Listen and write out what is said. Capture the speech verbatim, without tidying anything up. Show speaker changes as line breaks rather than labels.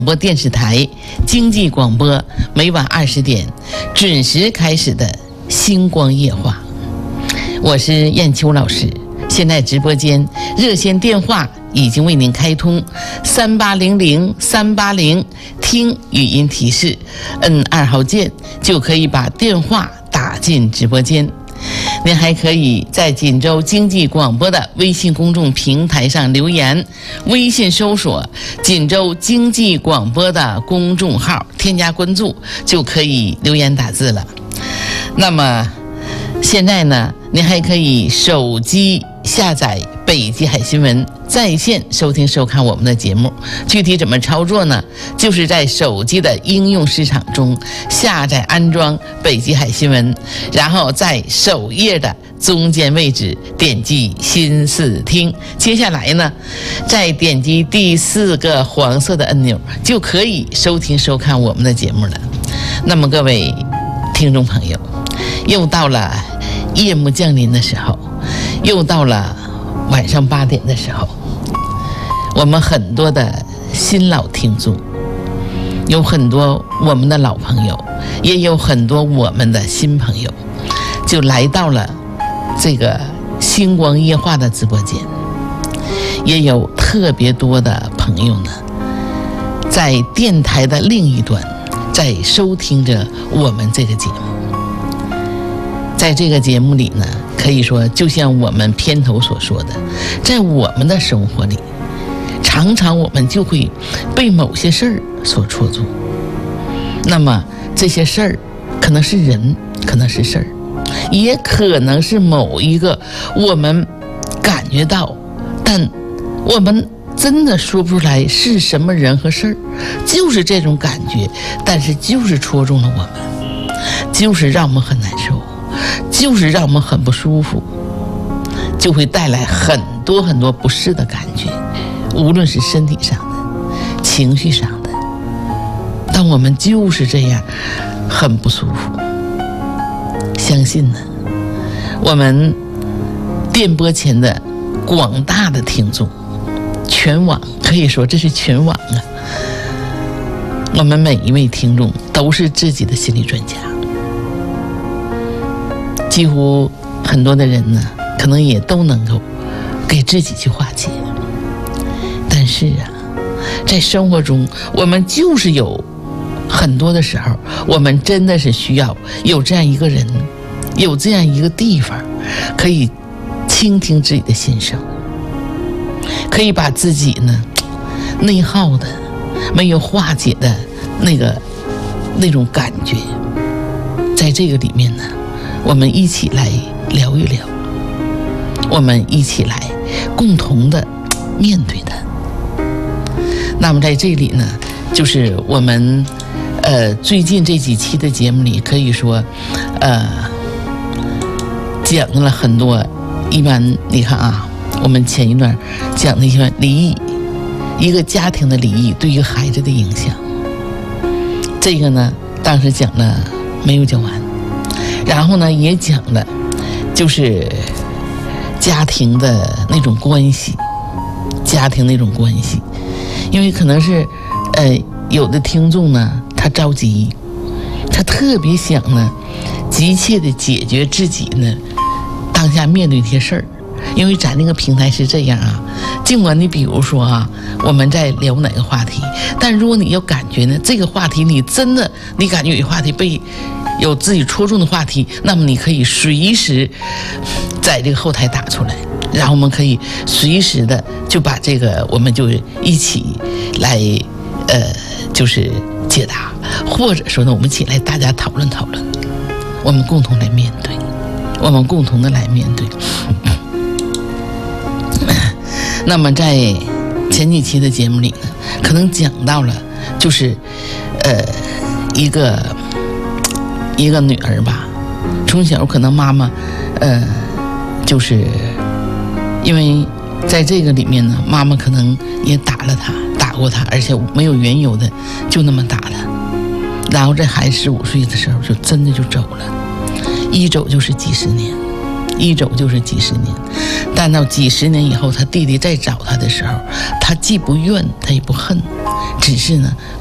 播电视台经济广播每晚二十点准时开始的星光夜话，我是燕秋老师。现在直播间热线电话已经为您开通，三八零零三八零，听语音提示，摁二号键就可以把电话打进直播间。您还可以在锦州经济广播的微信公众平台上留言，微信搜索锦州经济广播的公众号，添加关注就可以留言打字了。那么现在呢，您还可以手机下载北极海新闻，在线收听收看我们的节目。具体怎么操作呢？就是在手机的应用市场中下载安装北极海新闻，然后在首页的中间位置点击新视听，接下来呢再点击第四个黄色的按钮，就可以收听收看我们的节目了。那么各位听众朋友，又到了夜幕降临的时候，又到了晚上八点的时候，我们很多的新老听众，有很多我们的老朋友，也有很多我们的新朋友，就来到了这个星光夜话的直播间。也有特别多的朋友呢，在电台的另一端在收听着我们这个节目。在这个节目里呢，可以说就像我们片头所说的，在我们的生活里，常常我们就会被某些事儿所戳中。那么这些事儿可能是人，可能是事儿，也可能是某一个我们感觉到，但我们真的说不出来是什么人和事儿，就是这种感觉，但是就是戳中了我们，就是让我们很难受，就是让我们很不舒服，就会带来很多很多不适的感觉，无论是身体上的、情绪上的，但我们就是这样很不舒服。相信呢，我们电波前的广大的听众，全网可以说这是全网啊，我们每一位听众都是自己的心理专家。几乎很多的人呢，可能也都能够给自己去化解。但是啊，在生活中，我们就是有很多的时候，我们真的是需要有这样一个人，有这样一个地方，可以倾听自己的心声，可以把自己呢内耗的、没有化解的那个那种感觉，在这个里面呢，我们一起来聊一聊，我们一起来共同的面对它。那么在这里呢，就是我们呃最近这几期的节目里，可以说呃讲了很多。一般你看啊，我们前一段讲的一些离异，一个家庭的离异对一个孩子的影响，这个呢当时讲了没有讲完。然后呢，也讲了，就是家庭的那种关系，家庭那种关系，因为可能是，呃，有的听众呢，他着急，他特别想呢，急切的解决自己呢，当下面对一些事儿。因为咱那个平台是这样啊，尽管你比如说啊，我们在聊哪个话题，但如果你要感觉呢，这个话题你真的你感觉有话题被有自己戳中的话题，那么你可以随时在这个后台打出来，然后我们可以随时的就把这个我们就一起来呃就是解答，或者说呢，我们一起来大家讨论讨论，我们共同来面对，我们共同的来面对。那么在前几期的节目里呢，可能讲到了就是呃一个一个女儿吧，从小可能妈妈呃就是因为在这个里面呢，妈妈可能也打了她，打过她，而且没有缘由的就那么打她，然后这孩子十五岁的时候就真的就走了，一走就是几十年，一走就是几十年。但到几十年以后，他弟弟再找他的时候，他既不怨他也不恨， 只是呢